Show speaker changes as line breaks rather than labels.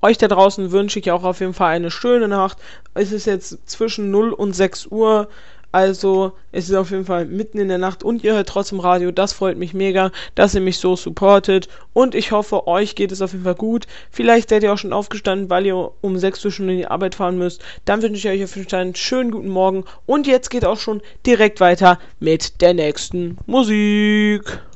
euch da draußen wünsche ich auch auf jeden Fall eine schöne Nacht. Es ist jetzt zwischen 0 und 6 Uhr. Also, es ist auf jeden Fall mitten in der Nacht und ihr hört trotzdem Radio. Das freut mich mega, dass ihr mich so supportet. Und ich hoffe, euch geht es auf jeden Fall gut. Vielleicht seid ihr auch schon aufgestanden, weil ihr um 6 Uhr schon in die Arbeit fahren müsst. Dann wünsche ich euch auf jeden Fall einen schönen guten Morgen. Und jetzt geht auch schon direkt weiter mit der nächsten Musik.